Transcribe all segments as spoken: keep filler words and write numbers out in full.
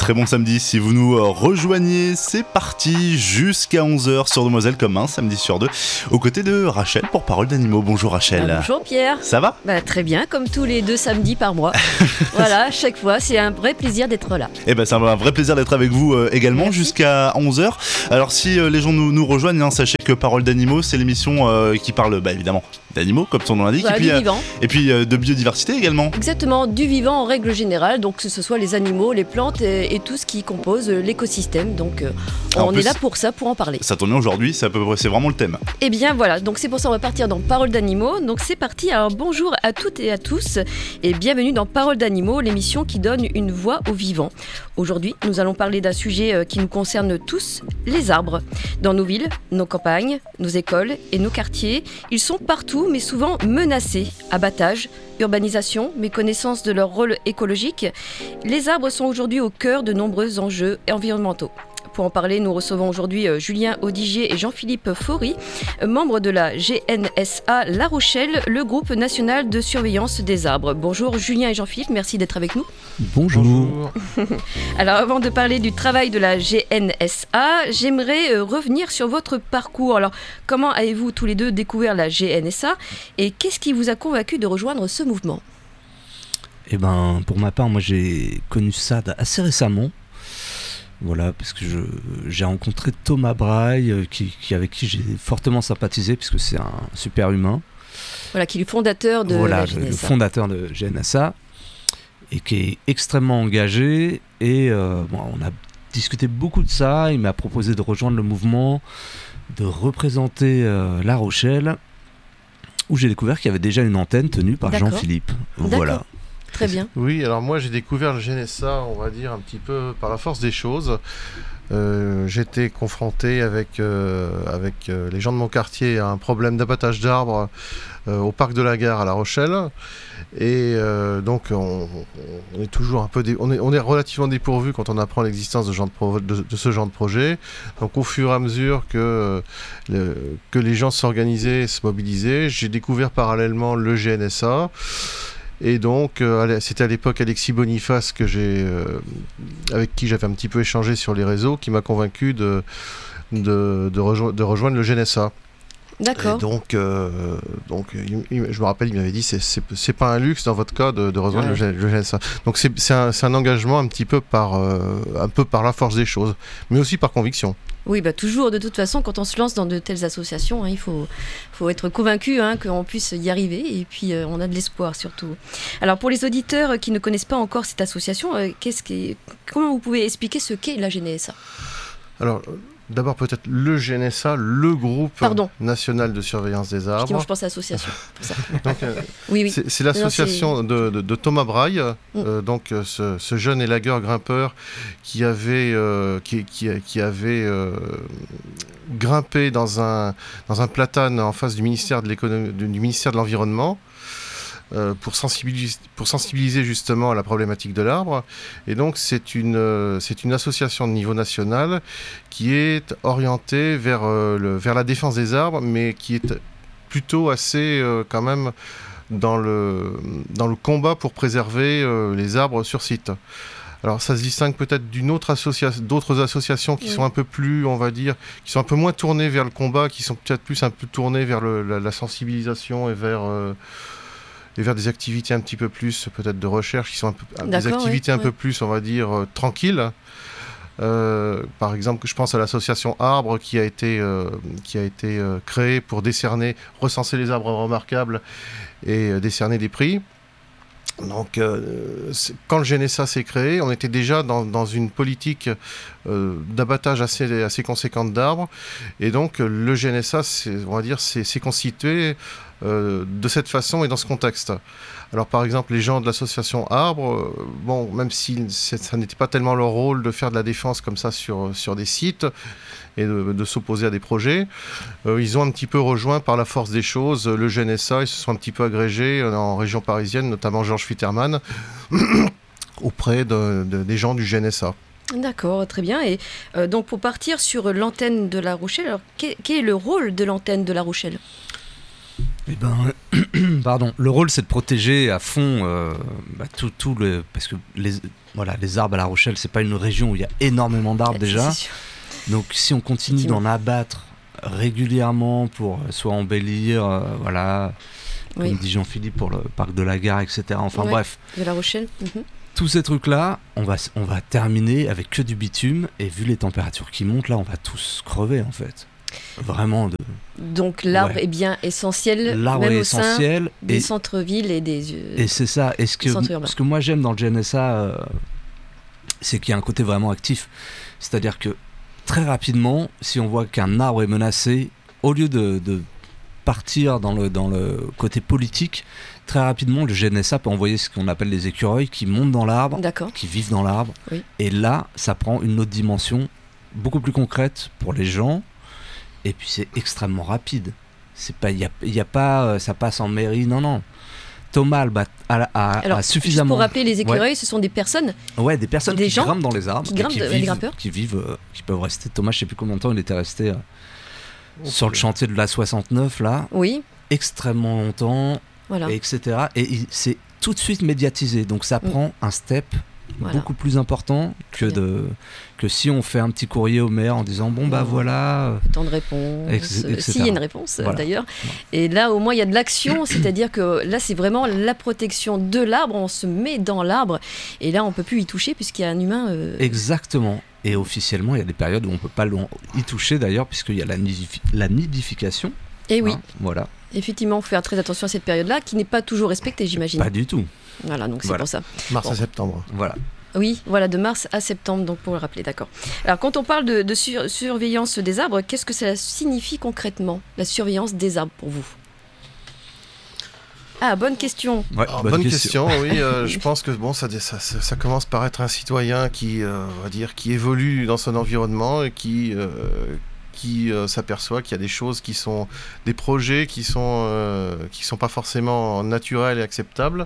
Très bon samedi, si vous nous rejoignez, c'est parti jusqu'à onze heures sur Demoiselle comme un samedi sur deux, aux côtés de Rachel pour Parole d'animaux. Bonjour Rachel. Ah, bonjour Pierre. Ça va ? Bah, très bien, comme tous les deux samedis par mois. Voilà, chaque fois, c'est un vrai plaisir d'être là. Eh ben, c'est un vrai plaisir d'être avec vous euh, également. Merci. Jusqu'à onze heures. Alors si euh, les gens nous, nous rejoignent, hein, sachez que Parole d'animaux, c'est l'émission euh, qui parle bah, évidemment d'animaux, comme son nom l'indique, voilà, et puis, du euh, vivant. et puis euh, de biodiversité également. Exactement, du vivant en règle générale, donc que ce soit les animaux, les plantes et, et tout ce qui compose l'écosystème. Donc euh, on plus, est là pour ça, pour en parler. Ça tombe bien aujourd'hui, c'est, à peu près, c'est vraiment le thème. Et bien voilà, donc c'est pour ça qu'on va partir dans Parole d'animaux. Donc c'est parti, alors bonjour à toutes et à tous et bienvenue dans Parole d'animaux, l'émission qui donne une voix aux vivants. Aujourd'hui, nous allons parler d'un sujet qui nous concerne tous, les arbres. Dans nos villes, nos campagnes, nos écoles et nos quartiers, ils sont partout mais souvent menacés. Abattage, urbanisation, méconnaissance de leur rôle écologique. Les arbres sont aujourd'hui au cœur de nombreux enjeux environnementaux. Pour en parler, nous recevons aujourd'hui Julien Audigier et Jean-Philippe Faury, membres de la G N S A La Rochelle, le groupe national de surveillance des arbres. Bonjour Julien et Jean-Philippe, merci d'être avec nous. Bonjour. Bonjour. Alors avant de parler du travail de la G N S A, j'aimerais revenir sur votre parcours. Alors comment avez-vous tous les deux découvert la G N S A et qu'est-ce qui vous a convaincu de rejoindre ce mouvement ? Eh ben, pour ma part, moi j'ai connu ça assez récemment. Voilà, parce que je, j'ai rencontré Thomas Braille, qui, qui, avec qui j'ai fortement sympathisé, puisque c'est un super humain. Voilà, qui est le fondateur de voilà, la G N S A. Le fondateur de G N S A, et qui est extrêmement engagé. Et euh, bon, on a discuté beaucoup de ça. Il m'a proposé de rejoindre le mouvement, de représenter euh, La Rochelle, où j'ai découvert qu'il y avait déjà une antenne tenue par D'accord. Jean-Philippe. D'accord. Voilà. Très bien. Oui, alors moi j'ai découvert le G N S A, on va dire, un petit peu par la force des choses. Euh, j'étais confronté avec, euh, avec euh, les gens de mon quartier à un problème d'abattage d'arbres euh, au parc de la Gare à La Rochelle. Et euh, donc on, on est toujours un peu dé- on, est, on est relativement dépourvu quand on apprend l'existence de, genre de, pro- de, de ce genre de projet. Donc au fur et à mesure que, le, que les gens s'organisaient, se mobilisaient, j'ai découvert parallèlement le G N S A. Et donc, euh, c'était à l'époque Alexis Boniface que j'ai, euh, avec qui j'avais un petit peu échangé sur les réseaux, qui m'a convaincu de, de, de, rejo- de rejoindre le G N S A. D'accord. Et donc, euh, donc il, il, je me rappelle, il m'avait dit c'est, c'est, c'est pas un luxe dans votre cas de, de rejoindre ouais. le, le G N S A. Donc, c'est, c'est, un, c'est un engagement un petit peu par, euh, un peu par la force des choses, mais aussi par conviction. Oui, bah toujours, de toute façon, quand on se lance dans de telles associations, hein, il faut, faut être convaincu hein, qu'on puisse y arriver et puis euh, on a de l'espoir surtout. Alors pour les auditeurs qui ne connaissent pas encore cette association, euh, qu'est-ce qui, comment vous pouvez expliquer ce qu'est la G N S A ? Alors, d'abord peut-être le G N S A, le groupe Pardon. national de surveillance des arbres. Effectivement, je pense à l'association. Pour ça. donc, euh, oui, oui. C'est, c'est l'association non, c'est... De, de, de Thomas Braille, mm. euh, donc euh, ce, ce jeune élagueur grimpeur qui avait, euh, qui, qui, qui avait euh, grimpé dans un, dans un platane en face du ministère de, l'économie, du ministère de l'Environnement. Euh, pour, sensibiliser, pour sensibiliser justement à la problématique de l'arbre. Et donc c'est une, euh, c'est une association de niveau national qui est orientée vers, euh, le, vers la défense des arbres, mais qui est plutôt assez euh, quand même dans le, dans le combat pour préserver euh, les arbres sur site. Alors ça se distingue peut-être d'une autre associa- d'autres associations qui oui. sont un peu plus, on va dire, qui sont un peu moins tournées vers le combat, qui sont peut-être plus un peu tournées vers le, la, la sensibilisation et vers... Euh, et vers des activités un petit peu plus, peut-être de recherche, qui sont un peu, des activités oui, un oui. peu plus, on va dire, euh, tranquilles. Euh, par exemple, je pense à l'association Arbres qui a été, euh, qui a été euh, créée pour décerner, recenser les arbres remarquables et euh, décerner des prix. Donc, euh, quand le G N S A s'est créé, on était déjà dans, dans une politique euh, d'abattage assez, assez conséquente d'arbres. Et donc, le G N S A, c'est, on va dire, c'est, c'est constitué euh, de cette façon et dans ce contexte. Alors, par exemple, les gens de l'association Arbres, euh, bon, même si ça n'était pas tellement leur rôle de faire de la défense comme ça sur, sur des sites et de, de s'opposer à des projets, euh, ils ont un petit peu rejoint par la force des choses le G N S A. Ils se sont un petit peu agrégés en région parisienne, notamment Georges Fitterman, auprès de, de, des gens du G N S A. D'accord, très bien. Et euh, donc, pour partir sur l'antenne de La Rochelle, alors, quel, quel est le rôle de l'antenne de La Rochelle ? Eh ben, pardon, le rôle c'est de protéger à fond euh, bah, tout, tout le, parce que les, voilà, les arbres à La Rochelle, c'est pas une région où il y a énormément d'arbres déjà. C'est sûr. Donc si on continue d'en abattre régulièrement pour euh, soit embellir, euh, voilà, comme Oui. dit Jean-Philippe pour le parc de la Gare, et cetera. Enfin Ouais. bref, De La Rochelle. Mhm. tous ces trucs-là, on va, on va terminer avec que du bitume. Et vu les températures qui montent, là, on va tous crever en fait. Vraiment, de... Donc l'arbre Ouais. est bien essentiel, l'arbre même est au sein essentiel. des Et, centres-villes et des... euh, et c'est ça. Et ce que, centres urbains. ce que moi j'aime dans le G N S A, euh, c'est qu'il y a un côté vraiment actif. C'est-à-dire que très rapidement, si on voit qu'un arbre est menacé, au lieu de, de partir dans le, dans le côté politique, très rapidement, le G N S A peut envoyer ce qu'on appelle les écureuils qui montent dans l'arbre, D'accord. qui vivent dans l'arbre. Oui. Et là, ça prend une autre dimension beaucoup plus concrète pour les gens. Et puis c'est extrêmement rapide. C'est pas, il y a, y a pas, euh, ça passe en mairie. Non, non. Thomas a, a, a, Alors, a juste suffisamment. pour rappeler, les écureuils, ce sont des personnes Ouais, des personnes des qui gens grimpent dans les arbres, qui et grimpent, qui euh, les vivent, grimpeurs. qui vivent, euh, qui peuvent rester. Thomas, je sais plus combien de temps il était resté euh, Ok. sur le chantier de la soixante-neuf là, Oui, extrêmement longtemps, voilà. et etc. Et il- c'est tout de suite médiatisé, donc ça Mm. prend un step Voilà. beaucoup plus important que Très bien. de que si on fait un petit courrier au maire en disant bon bah Mm. voilà. euh, Temps de réponse, Ex- euh, et cetera. s'il y a une réponse euh, Voilà. d'ailleurs. Et là, au moins, il y a de l'action, c'est-à-dire que là, c'est vraiment la protection de l'arbre, on se met dans l'arbre, et là, on peut plus y toucher puisqu'il y a un humain. euh, Exactement. Et officiellement, il y a des périodes où on peut pas le- y toucher d'ailleurs, puisqu'il y a la, nidifi- la nidification. Et oui, hein, voilà. effectivement, il faut faire très attention à cette période-là, qui n'est pas toujours respectée, j'imagine. Pas du tout. Voilà, donc c'est Voilà. pour ça. Mars Bon. à septembre. Voilà. Oui, voilà, de mars à septembre, donc pour le rappeler, d'accord. Alors, quand on parle de, de sur- surveillance des arbres, qu'est-ce que cela signifie concrètement, la surveillance des arbres pour vous? Ah, bonne question. Ouais, Alors, bonne question, oui. euh, je pense que bon, ça, ça, ça, ça commence par être un citoyen qui, euh, on va dire, qui évolue dans son environnement et qui, euh, qui euh, s'aperçoit qu'il y a des choses qui sont, des projets qui sont, euh, qui sont pas forcément naturels et acceptables.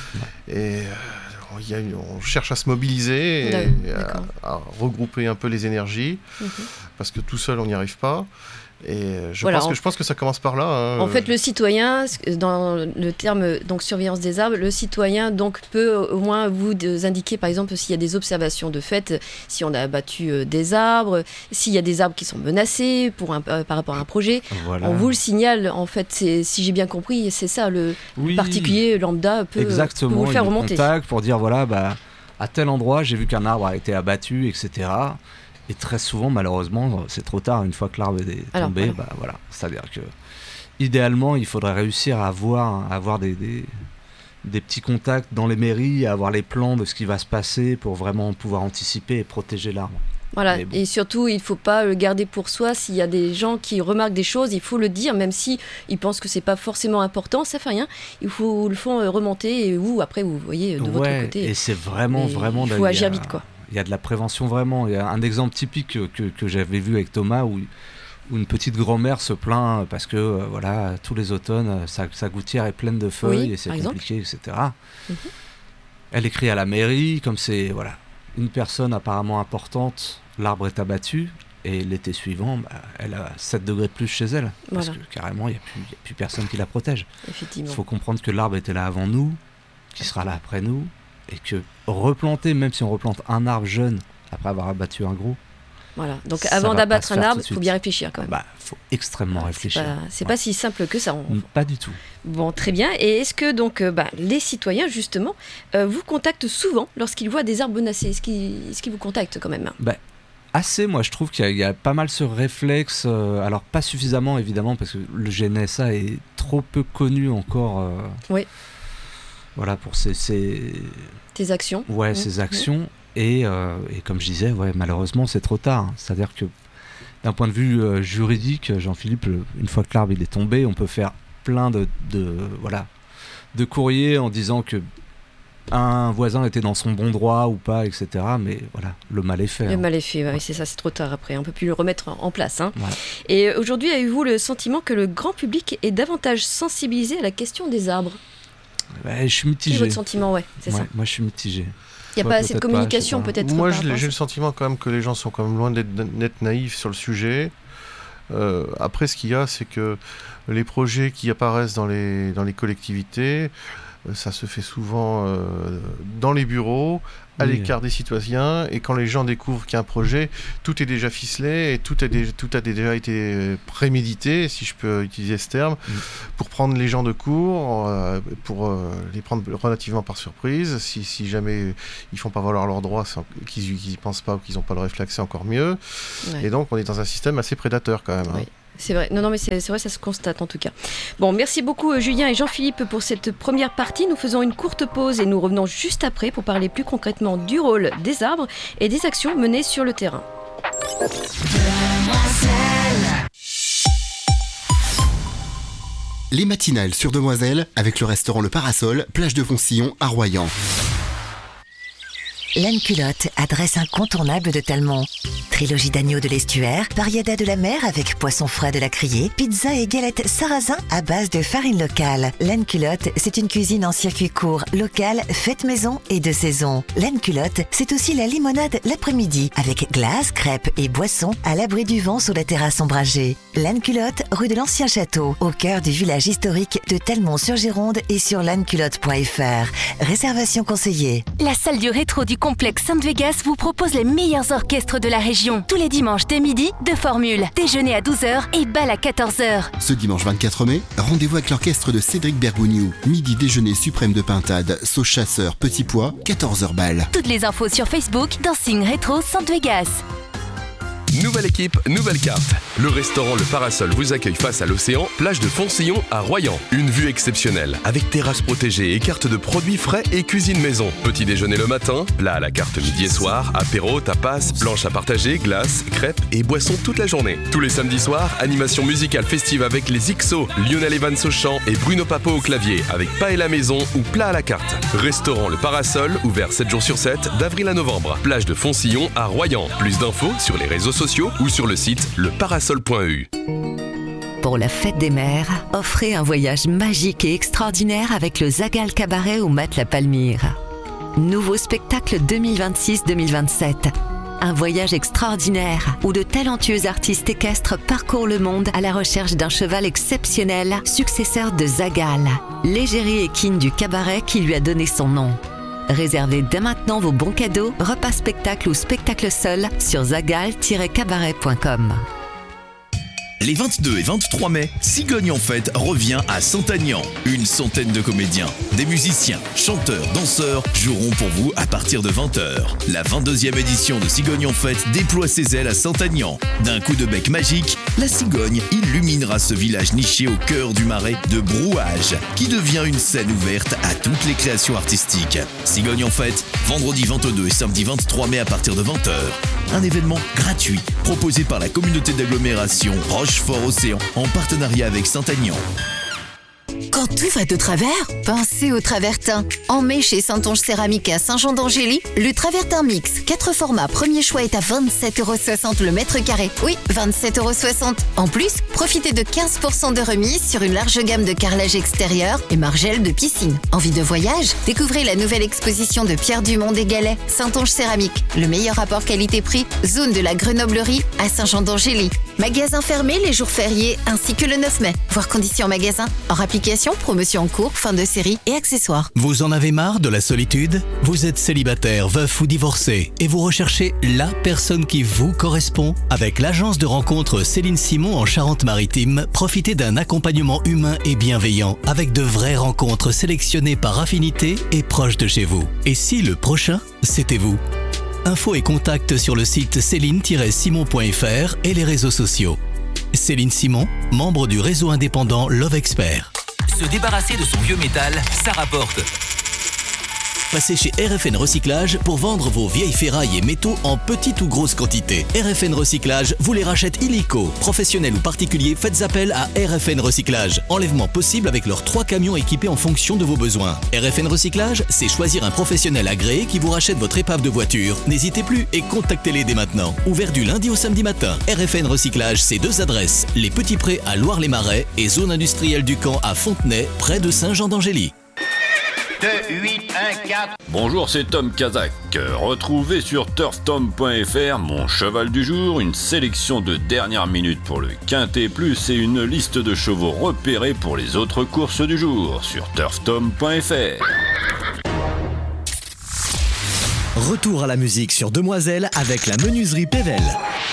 Et euh, il y a une- on cherche à se mobiliser et D'accord. à, à regrouper un peu les énergies Mhm. parce que tout seul on n'y arrive pas. Et je, Voilà, pense en- que, je pense que ça commence par là. hein. En fait, le citoyen, dans le terme donc surveillance des arbres, le citoyen donc peut au moins vous de- indiquer, par exemple, s'il y a des observations de fait, si on a abattu euh, des arbres, s'il y a des arbres qui sont menacés pour un, euh, par rapport à un projet. Voilà. On vous le signale, en fait, c'est- si j'ai bien compris, c'est ça, le Oui, particulier lambda peut, peut exactement. vous le faire il nous remonter. contacte pour dire voilà, bah, à tel endroit, j'ai vu qu'un arbre a été abattu, et cetera. Et très souvent, malheureusement, c'est trop tard. Une fois que l'arbre est Alors, tombé, voilà. bah voilà. C'est-à-dire que idéalement, il faudrait réussir à avoir, à avoir des, des, des petits contacts dans les mairies, à avoir les plans de ce qui va se passer pour vraiment pouvoir anticiper et protéger l'arbre. Voilà, Mais bon. et surtout, il ne faut pas le garder pour soi. S'il y a des gens qui remarquent des choses, il faut le dire, même si ils pensent que c'est pas forcément important, ça fait rien. Il faut le font euh, remonter et vous, après, vous voyez de votre Ouais, côté. et c'est vraiment, Mais vraiment. il là, faut y a- agir vite, quoi. Il y a de la prévention vraiment. Il y a un exemple typique que, que, que j'avais vu avec Thomas où, où une petite grand-mère se plaint parce que euh, voilà, tous les automnes, euh, sa, sa gouttière est pleine de feuilles Oui, et c'est par exemple. compliqué, et cetera. Mhm. Elle écrit à la mairie, comme c'est voilà, une personne apparemment importante, l'arbre est abattu. Et l'été suivant, bah, elle a sept degrés de plus chez elle. Parce Voilà. que carrément, il n'y a, plus- il y a plus personne qui la protège. Il Effectivement. faut comprendre que l'arbre était là avant nous, qui sera là après nous, et que replanter, même si on replante un arbre jeune après avoir abattu un gros, Voilà. Donc Ça avant va d'abattre pas se un faire arbre, tout il de faut suite. bien réfléchir quand même. bah faut extrêmement C'est réfléchir. pas, c'est Ouais. pas si simple que ça. on- Mm, Pas du tout. Bon, très bien. Et est-ce que donc euh, bah, les citoyens, justement, euh, vous contactent souvent lorsqu'ils voient des arbres menacés? Est-ce qu'ils, est-ce qu'ils vous contactent quand même? Assez, moi je trouve qu'il y a, il y a pas mal ce réflexe, euh, alors pas suffisamment évidemment parce que le G N S A est trop peu connu encore. euh, Oui. Voilà pour ses, ses, Tes actions? ouais, Mhm. ses actions. Et, euh, et comme je disais, ouais, malheureusement c'est trop tard. C'est-à-dire que d'un point de vue euh, juridique, Jean-Philippe, le- une fois que l'arbre il est tombé, on peut faire plein de, de, voilà, de courriers en disant que un voisin était dans son bon droit ou pas, et cetera. Mais voilà, le mal est fait. Le hein. mal est fait, ouais, c'est ça, c'est trop tard après. On peut plus le remettre en en place. hein. Voilà. Et aujourd'hui, avez-vous le sentiment que le grand public est davantage sensibilisé à la question des arbres? Ouais, je suis Quel est mitigé. votre sentiment? Ouais, c'est Ouais, ça. moi je suis mitigé. Il n'y a Toi, pas assez de peut-être pas, je sais communication pas. peut-être Moi, par je- rapport à j'ai ça le sentiment quand même que les gens sont quand même loin d'être d'être naïfs sur le sujet. Euh, après, ce qu'il y a, c'est que les projets qui apparaissent dans les, dans les collectivités, euh, ça se fait souvent euh, dans les bureaux, à Oui. l'écart des citoyens, et quand les gens découvrent qu'il y a un projet, tout est déjà ficelé et tout a, dé- tout a déjà été prémédité, si je peux utiliser ce terme, Mm. pour prendre les gens de court, euh, pour euh, les prendre relativement par surprise. Si, si jamais ils font pas valoir leurs droits, c'est en- qu'ils n'y pensent pas ou qu'ils n'ont pas le réflexe, c'est encore mieux. Ouais. Et donc on est dans un système assez prédateur quand même. hein. Oui. C'est vrai, non, non, mais c'est c'est vrai, ça se constate en tout cas. Bon, merci beaucoup euh, Julien et Jean-Philippe pour cette première partie. Nous faisons une courte pause et nous revenons juste après pour parler plus concrètement du rôle des arbres et des actions menées sur le terrain. Les matinales sur Demoiselle avec le restaurant Le Parasol, plage de Foncillon à Royan. Laine Culotte, adresse incontournable de Talmont. Trilogie d'agneau de l'estuaire, variada de la mer avec poisson frais de la criée, pizza et galettes sarrasin à base de farine locale. Laine Culotte, c'est une cuisine en circuit court, locale, faite maison et de saison. Laine Culotte, c'est aussi la limonade l'après-midi avec glace, crêpes et boissons à l'abri du vent sur la terrasse ombragée. Laine Culotte, rue de l'Ancien Château, au cœur du village historique de Talmont-sur-Gironde et sur laneculotte point f r. Réservation conseillée. La salle du rétro du complexe Sainte-Vegas vous propose les meilleurs orchestres de la région. Tous les dimanches dès midi, deux formules. Déjeuner à douze heures et bal à quatorze heures. Ce dimanche vingt-quatre mai, rendez-vous avec l'orchestre de Cédric Bergougnou. Midi déjeuner suprême de pintade, sauce chasseur, petit pois, quatorze heures bal. Toutes les infos sur Facebook, Dancing Rétro Sainte-Vegas. Nouvelle équipe, nouvelle carte. Le restaurant Le Parasol vous accueille face à l'océan, plage de Foncillon à Royan. Une vue exceptionnelle, avec terrasse protégée et carte de produits frais et cuisine maison. Petit déjeuner le matin, plat à la carte midi et soir, apéro, tapas, planche à partager, glace, crêpes et boissons toute la journée. Tous les samedis soirs, animation musicale festive avec les X O, Lionel Evans au chant et Bruno Papo au clavier, avec paella maison ou plat à la carte. Restaurant Le Parasol, ouvert sept jours sur sept, d'avril à novembre. Plage de Foncillon à Royan. Plus d'infos sur les réseaux sociaux ou sur le site leparasol point e u. Pour la fête des mères, offrez un voyage magique et extraordinaire avec le Zagal Cabaret au Mat-la-Palmyre. Nouveau spectacle deux mille vingt-six deux mille vingt-sept. Un voyage extraordinaire où de talentueux artistes équestres parcourent le monde à la recherche d'un cheval exceptionnel, successeur de Zagal, l'égérie équine du cabaret qui lui a donné son nom. Réservez dès maintenant vos bons cadeaux, repas spectacle ou spectacle seul sur zagal tiret cabaret point com. Les vingt-deux et vingt-trois mai, Cigogne en fête revient à Saint-Aignan. Une centaine de comédiens, des musiciens, chanteurs, danseurs joueront pour vous à partir de vingt heures. La vingt-deuxième édition de Cigogne en fête déploie ses ailes à Saint-Aignan. D'un coup de bec magique, la cigogne illuminera ce village niché au cœur du marais de Brouage, qui devient une scène ouverte à toutes les créations artistiques. Cigogne en fête, vendredi vingt-deux et samedi vingt-trois mai à partir de vingt heures. Un événement gratuit proposé par la communauté d'agglomération Rochefort-Océan en partenariat avec Saint-Aignan. Quand tout va de travers, pensez au travertin. En mai chez Saintonge Céramique à Saint-Jean-d'Angély, le travertin mix, quatre formats, premier choix est à vingt-sept euros soixante le mètre carré. Oui, vingt-sept euros soixante. En plus, profitez de quinze pour cent de remise sur une large gamme de carrelage extérieur et margelles de piscine. Envie de voyage? Découvrez la nouvelle exposition de Pierre Dumont des Galets, Saintonge Céramique. Le meilleur rapport qualité-prix, zone de la Grenoblerie à Saint-Jean-d'Angély. Magasin fermé les jours fériés ainsi que le neuf mai. Voir conditions magasin. Hors application, promotion en cours, fin de série et accessoires. Vous en avez marre de la solitude? Vous êtes célibataire, veuf ou divorcé et vous recherchez la personne qui vous correspond? Avec l'agence de rencontre Céline Simon en Charente-Maritime, profitez d'un accompagnement humain et bienveillant avec de vraies rencontres sélectionnées par affinité et proches de chez vous. Et si le prochain, c'était vous? Infos et contacts sur le site céline tiret simon point f r et les réseaux sociaux. Céline Simon, membre du réseau indépendant Love Expert. Se débarrasser de son vieux métal, ça rapporte. Passez chez R F N Recyclage pour vendre vos vieilles ferrailles et métaux en petite ou grosse quantité. R F N Recyclage vous les rachète illico. Professionnels ou particuliers, faites appel à R F N Recyclage. Enlèvement possible avec leurs trois camions équipés en fonction de vos besoins. R F N Recyclage, c'est choisir un professionnel agréé qui vous rachète votre épave de voiture. N'hésitez plus et contactez-les dès maintenant. Ouvert du lundi au samedi matin. R F N Recyclage, c'est deux adresses. Les Petits Prés à Loire-les-Marais et zone industrielle du Camp à Fontenay, près de Saint-Jean-d'Angély. deux, huit, un, quatre. Bonjour, c'est Tom Kazak. Retrouvez sur turf tom point f r mon cheval du jour, une sélection de dernière minute pour le Quintet Plus et une liste de chevaux repérés pour les autres courses du jour sur turf tom point f r. Retour à la musique sur Demoiselle avec la menuiserie Pével.